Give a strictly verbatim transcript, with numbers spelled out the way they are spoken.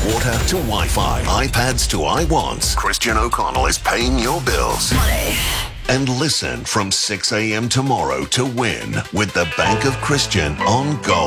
water to Wi-Fi, iPads to iWants, Christian O'Connell is paying your bills. Money. And listen from six a.m. tomorrow to win with the Bank of Christian on Gold.